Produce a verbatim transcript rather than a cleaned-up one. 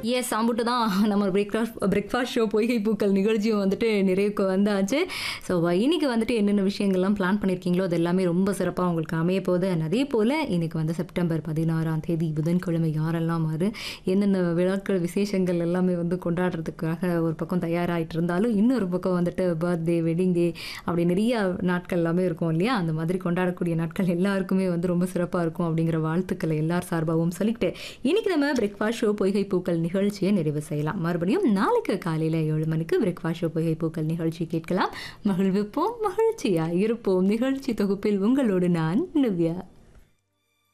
S அம்புட்டு தான் நம்ம பிரேக்ஃபாஸ்ட் பிரேக்ஃபாஸ்ட் ஷோ பொய்கை பூக்கள் நிகழ்ச்சியும் வந்துட்டு நிறைவுக்கு வந்தாச்சு. ஸோ இன்னைக்கு வந்துட்டு என்னென்ன விஷயங்கள்லாம் பிளான் பண்ணியிருக்கீங்களோ அது எல்லாமே ரொம்ப சிறப்பாக உங்களுக்கு அமைய போகுது. அதே போல் இன்னைக்கு வந்து செப்டம்பர் பதினாறாம் தேதி புதன்கிழமை யாரெல்லாம் அது என்னென்ன விழாக்கள் விசேஷங்கள் எல்லாமே வந்து கொண்டாடுறதுக்காக ஒரு பக்கம் தயாராகிட்டு இருந்தாலும் இன்னொரு பக்கம் வந்துட்டு பர்த்டே வெட்டிங் டே அப்படி நிறைய நாட்கள் எல்லாமே இருக்கும் இல்லையா? அந்த மாதிரி கொண்டாடக்கூடிய நாட்கள் எல்லாருக்குமே வந்து ரொம்ப சிறப்பாக இருக்கும் அப்படிங்கிற வாழ்த்துக்களை எல்லார் சார்பாகவும் சொல்லிக்கிட்டு இன்னைக்கு நம்ம பிரேக்ஃபாஸ்ட் ஷோ பொய்கை பூக்கள் நிகழ்ச்சியை நிறைவு செய்யலாம். மறுபடியும் நாளைக்கு காலையில் ஏழு மணிக்கு பிரேக்ஃபாஸ்ட் ஷோ பொய்கை பூக்கள் நிகழ்ச்சி கேட்கலாம். மகிழ்விப்போம், மகிழ்ச்சியா இருப்போம். நிகழ்ச்சி தொகுப்பில் உங்களோடு நான் நிவ்யா.